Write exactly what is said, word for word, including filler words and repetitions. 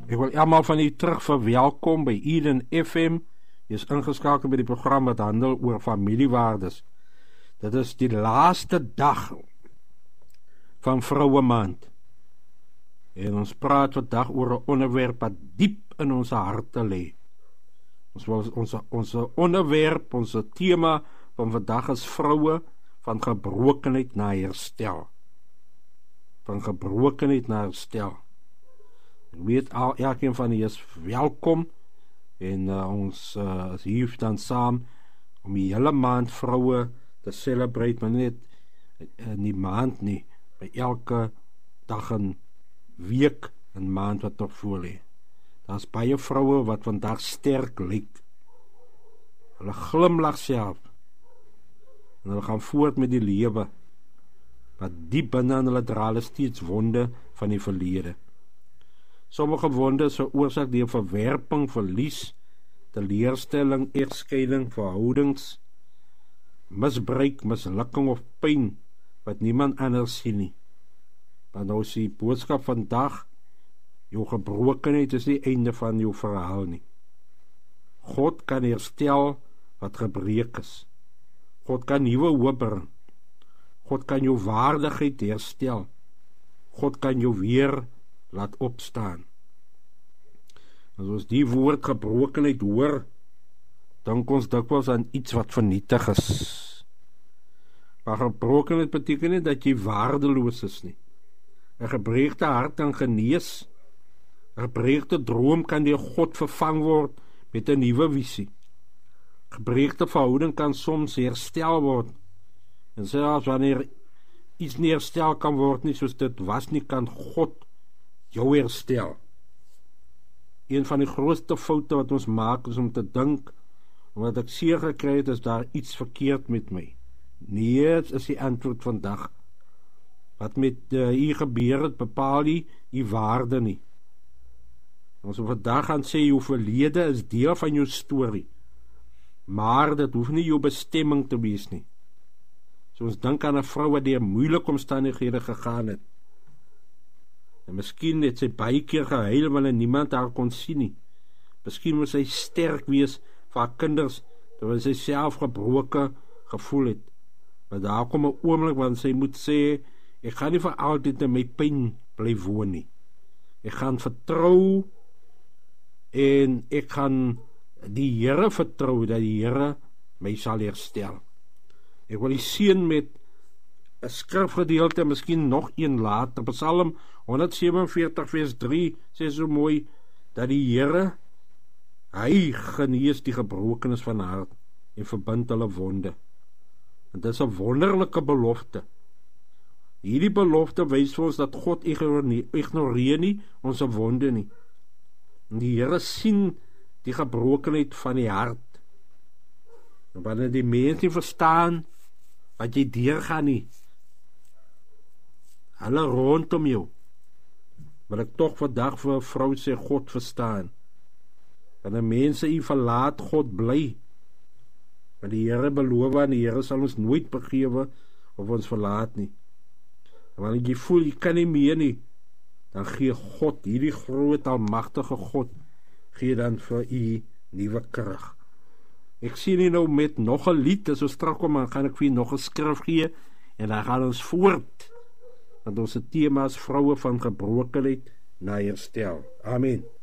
Ek wil almal van u terug verwelkom by Eden F M. Jy is ingeskakel by die program wat handel oor familiewaardes. Dit is die laaste dag van Vroue Maand. En ons praat vandag oor 'n onderwerp wat diep in ons harte lê. Ons ons ons onderwerp, ons tema van vandag is vroue van gebrokenheid na herstel. Van gebrokenheid na herstel. Ek weet al elkeen van julle is welkom en uh, ons uh, is hier dan saam om die hele maand vroue te celebrate, maar net in die maand nie, by elke dag en week en maand wat nog voor lê. Daar's baie vroue wat vandag sterk lyk. Hulle glimlag self en hulle gaan voort met die lewe, wat diep binne in hulle dra hulle steeds wonde van die verlede. Sommige wonde is veroorsaak deur verwerping, verlies, teleurstelling, egskeiding, verhoudings, misbruik, mislukking of pyn wat niemand anders sien nie. Maar nou is die boodskap vandag, jou gebrokenheid is die einde van jou verhaal nie. God kan herstel wat gebreek is. God kan nuwe hoop bring. God kan jou waardigheid herstel. God kan jou weer laat opstaan. As ons die woord gebrokenheid hoor, dink ons dikwels aan iets wat vernietig is. Maar gebrokenheid beteken nie dat jy waardeloos is nie. 'n Gebreekte hart kan genees. 'n Gebreekte droom kan deur God vervang word met 'n nuwe visie. Gebreekte verhouding kan soms herstel word. En selfs wanneer iets nie herstel kan word nie soos dit was nie, kan God jou herstel. Een van die grootste foute wat ons maak is om te dink, omdat ek seer gekry het, is daar iets verkeerd met my. Nee, is die antwoord vandag. Wat met uh, u gebeur het, bepaal nie u waarde nie. Ons vandag gaan sê, jou verlede is deel van jou storie, maar dit hoef nie jou bestemming te wees nie. So ons dink aan 'n vrou wat deur moeilike omstandighede gegaan het. En miskien het sy baie keer gehuil wanneer niemand haar kon sien nie. Miskien moes sy sterk wees vir haar kinders, terwyl sy self gebroken gevoel het. Maar daar kom 'n oomblik wanneer sy moet sê, ek gaan nie vir altyd in my pyn bly woon nie. Ek gaan vertrou en ek gaan die Here vertrou dat die Here my sal herstel. Ek wil die seën met 'n skrifgedeelte, miskien nog een later. Psalm honderd sewenveertig vers drie sê so mooi dat die Here, hy genees die gebrokenes van hart en verbind hulle wonde. En dit is 'n wonderlike belofte. Hierdie belofte wys vir ons dat God ignoreer nie ons wonde nie. En die Here sien die gebrokenheid van die hart. En wanneer die mense nie verstaan wat jy deurgaan nie, hulle rondom jou, wil ek tog vandag vir 'n vrou sê, God verstaan. Wanneer mense u verlaat, God bly. Want die Here beloof aan, die Here sal ons nooit begewe of ons verlaat nie. En wanneer jy voel jy kan nie meer nie, dan gee God, hierdie groot almagtige God, gee dan vir u nuwe krag. Ek sien nie nou met nog 'n lied, as ons terugkom, dan gaan ek vir nog 'n skrif gee, en dan gaan ons voort, want ons tema is vroue van gebrokenheid na herstel. Amen.